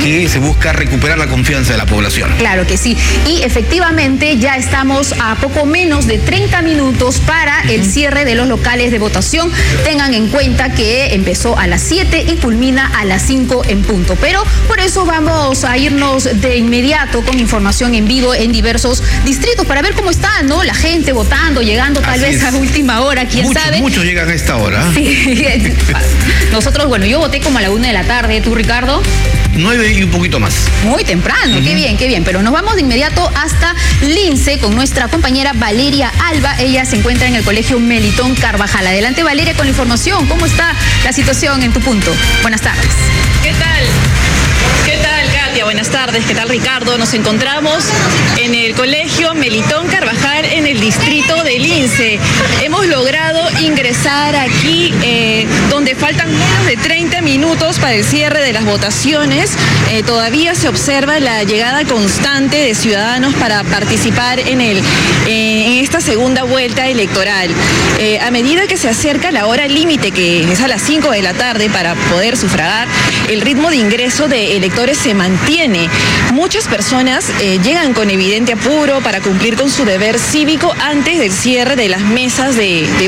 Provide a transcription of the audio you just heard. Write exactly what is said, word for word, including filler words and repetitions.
que se busca recuperar la confianza de la población. Claro que sí. Y efectivamente ya estamos a poco menos de treinta minutos para uh-huh. el cierre de los locales de votación. Tengan en cuenta que empezó a las siete y culmina a las cinco en punto. Pero por eso vamos a irnos de inmediato con información en vivo en diversos distritos para ver cómo está, ¿no? La gente votando, llegando tal Así vez es. a última hora, quién muchos, sabe. Muchos llegan a esta hora. Sí. Nosotros, bueno, yo voté como a la una de la tarde. ¿Tú, Ricardo? Nueve y un poquito más. Muy temprano, uh-huh. qué bien, qué bien. Pero nos vamos de inmediato hasta Lince con nuestra compañera Valeria Alba. Ella se encuentra en el colegio Melitón Carvajal. Adelante, Valeria, con la información. ¿Cómo está la situación en tu punto? Buenas tardes. ¿Qué tal? ¿Qué tal, Katia? Buenas tardes. ¿Qué tal, Ricardo? Nos encontramos en el colegio Melitón Carvajal en el distrito de Lince. Hemos logrado ingresar aquí eh, donde faltan menos de treinta minutos para el cierre de las votaciones. Eh, todavía se observa la llegada constante de ciudadanos para participar en, el, eh, en esta segunda vuelta electoral. Eh, a medida que se acerca la hora límite, que es a las cinco de la tarde, para poder sufragar, el ritmo de ingreso de electores se mantiene. Muchas personas eh, llegan con evidente apuro para cumplir con su deber cívico antes del cierre de las mesas de, de